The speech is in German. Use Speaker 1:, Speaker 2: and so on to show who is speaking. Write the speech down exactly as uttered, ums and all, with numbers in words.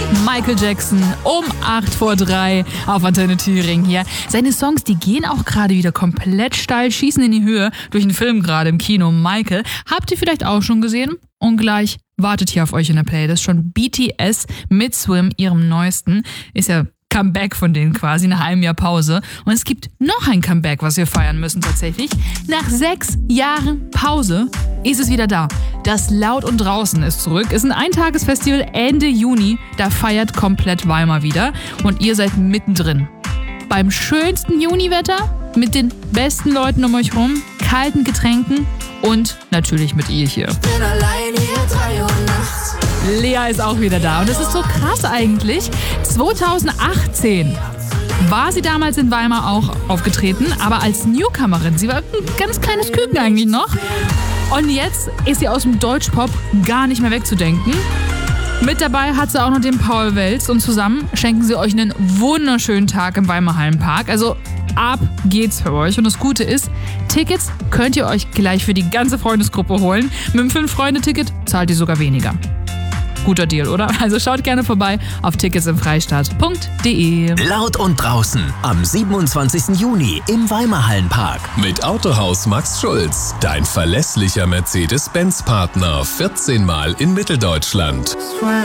Speaker 1: Michael Jackson um acht vor drei auf Antenne Thüringen hier. Seine Songs, die gehen auch gerade wieder komplett steil, schießen in die Höhe durch einen Film gerade im Kino. Michael, habt ihr vielleicht auch schon gesehen? Und gleich wartet hier auf euch in der Playlist schon B T S mit Swim, ihrem neuesten. Ist ja Comeback von denen quasi, nach einem Jahr Pause. Und es gibt noch ein Comeback, was wir feiern müssen tatsächlich. Nach sechs Jahren Pause ist es wieder da. Das Laut und Draußen ist zurück. Ist ein Eintagesfestival Ende Juni. Da feiert komplett Weimar wieder. Und ihr seid mittendrin. Beim schönsten Juniwetter, mit den besten Leuten um euch rum, kalten Getränken und natürlich mit ihr hier.
Speaker 2: Ich bin allein hier, drei Uhr nachts.
Speaker 1: Lea ist auch wieder da und das ist so krass eigentlich. zweitausendachtzehn war sie damals in Weimar auch aufgetreten, aber als Newcomerin. Sie war ein ganz kleines Küken eigentlich noch. Und jetzt ist sie aus dem Deutschpop gar nicht mehr wegzudenken. Mit dabei hat sie auch noch den Paul Welz und zusammen schenken sie euch einen wunderschönen Tag im Weimar Hallenpark. Also ab geht's für euch. Und das Gute ist, Tickets könnt ihr euch gleich für die ganze Freundesgruppe holen. Mit dem fünf-Freunde-Ticket zahlt ihr sogar weniger. Guter Deal, oder? Also schaut gerne vorbei auf tickets im freistaat punkt de.
Speaker 3: Laut und draußen am siebenundzwanzigsten Juni im Weimar Hallenpark.
Speaker 4: Mit Autohaus Max Schulz, dein verlässlicher Mercedes-Benz-Partner, vierzehn Mal in Mitteldeutschland.